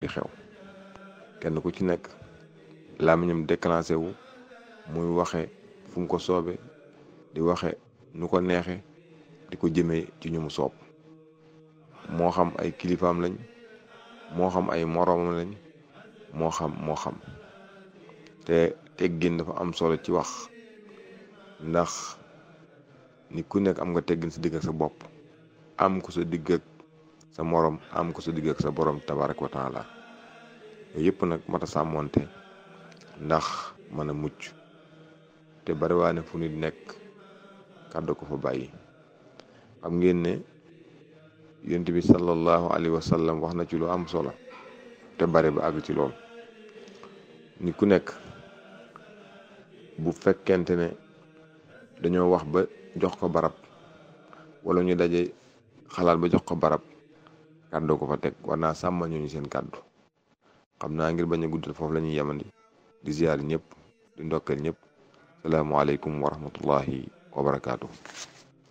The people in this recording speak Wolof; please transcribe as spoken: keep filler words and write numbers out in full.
di xew kenn ku ci nekk làmmiñam déclenché wu muy waxe fu mu ko soobe di waxe nu ko neexe di ko jëmee ci ñu mu soob moo xam ay kilifaam lañ moo xam ay moroomam lañ moo xam moo xam te teggin dafa am solo ci wax ndax ni ku nekk am nga teggin sa digg ak sa bopp am ko sa digg ak sa morom am ko sa digg ak sa borom tabarak wa taala yooyu yëpp nag mata sàmmoonte ndax mën a mucc te bariwaane fu nit nekk kàddu ko fa bàyyi xam ngeen ne yonent bi sallallahu alayhi wa sallam wax na ci lu am solo te bari ba àgg ci lool ni ku nekk bu fekkente ne dañoo wax ba jox ko barab wala ñu daje xalaat ba jox ko barab kàddu ko fa teg war naa sàmma ñu seen kàddu xam naa ngir bañ a guddal foofu la ñuy yemandi di ziyaar ñëpp di ndokkeel ñëpp salaamualeykum wa rahmatullahi wa barakaatu.